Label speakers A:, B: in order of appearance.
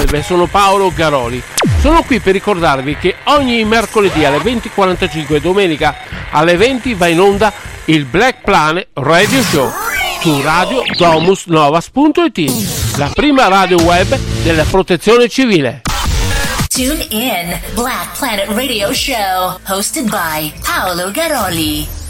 A: salve, sono Paolo Garoli. Sono qui per ricordarvi che ogni mercoledì alle 20:45 e domenica alle 20 va in onda il Black Planet Radio Show su radiodomusnovas.it, la prima radio web della protezione civile.
B: Tune in, Black Planet Radio Show, hosted by Paolo Garoli.